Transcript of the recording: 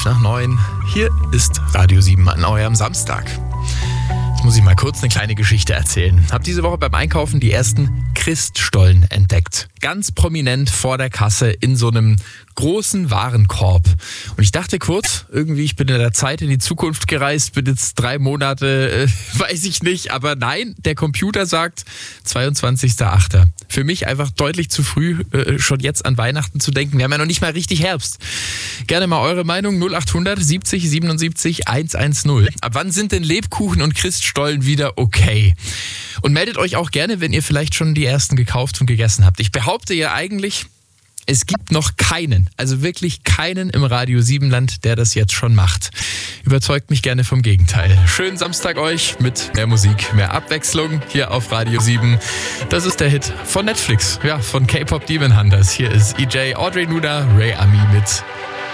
8:05. Hier ist Radio 7 an eurem Samstag. Jetzt muss ich mal kurz eine kleine Geschichte erzählen. Hab diese Woche beim Einkaufen die ersten Christstollen entdeckt. Ganz prominent vor der Kasse in so einem großen Warenkorb. Und ich dachte kurz, irgendwie, ich bin in der Zeit in die Zukunft gereist, bin jetzt 3 Monate, weiß ich nicht. Aber nein, der Computer sagt 22.08. Für mich einfach deutlich zu früh, schon jetzt an Weihnachten zu denken. Wir haben ja noch nicht mal richtig Herbst. Gerne mal eure Meinung, 0800 70 77 110. Ab wann sind denn Lebkuchen und Christstollen wieder okay? Und meldet euch auch gerne, wenn ihr vielleicht schon die ersten gekauft und gegessen habt. Ich behaupte ja eigentlich, es gibt noch keinen, also wirklich keinen im Radio 7 Land, der das jetzt schon macht. Überzeugt mich gerne vom Gegenteil. Schönen Samstag euch mit mehr Musik, mehr Abwechslung hier auf Radio 7. Das ist der Hit von Netflix, ja, von K-Pop Demon Hunters. Hier ist EJ, Audrey Nuda, Ray Ami mit